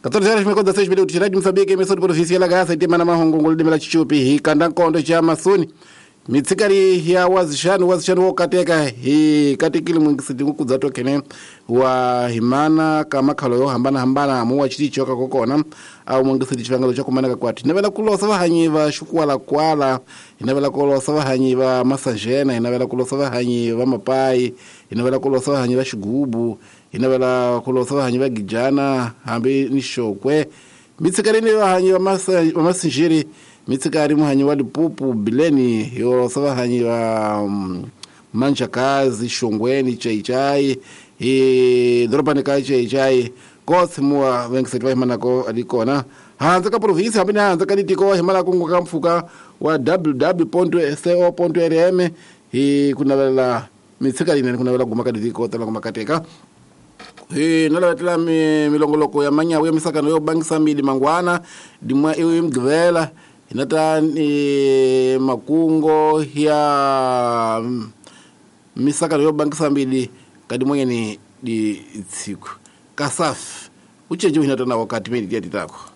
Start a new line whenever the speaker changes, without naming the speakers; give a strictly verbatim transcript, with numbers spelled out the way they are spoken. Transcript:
catorze horas me conta seis minutos rádio Moçambique emissora provincial la gasa tema na mahongo ngolide mela chichupi hikanda nkondo cha masuni mitsikari ya wazishanu wazishanu wakateka hi katikili mwingisiti kuzato kene wa himana kama kaloyo hambana hambana muwa chiti choka kokona au mwingisiti chivangalo choko manaka kwati inabela kulosa vahanyiva shukuala kwala inabela kulosa vahanyiva masajena inabela kulosa vahanyiva mapai inabela kulosa vahanyiva shigubu inabela kulosa vahanyiva gijana hambi nishokwe mitsikari ni vahanyiva masinjiri mitsikari muhanyi wa Lipupu bileni yo sawa hanyi wa um, manchakazi shongweni chai chai e dropa ne kai chai chai kosi muwa wengiseti wa himana ko alikona hanza ka provinsi habina hanza ka litiko himana kungu kamfuka wa w w dot s o dot r m e kuna wala mitsikari ne kuna wala gumaka litiko tala kumakateka Eh nala batla mi milongoloko ya manya we misakano yo bangisa mili mangwana dimwa ewe mgvela inata ni makungo ya misaka yo bangisa mbili kadi mwenye ni di tsiku kasafi ucheje hinata na wakati meli dia ditako